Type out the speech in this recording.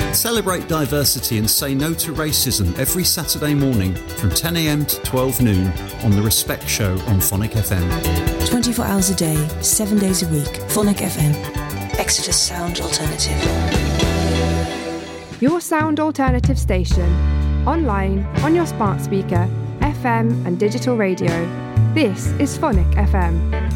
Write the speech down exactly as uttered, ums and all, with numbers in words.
Celebrate diversity and say no to racism every Saturday morning from ten a.m. to twelve noon on The Respect Show on Phonic F M. twenty-four hours a day, seven days a week. Phonic F M. Exeter's Sound Alternative. Your sound alternative station. Online, on your smart speaker, F M and digital radio. This is Phonic F M.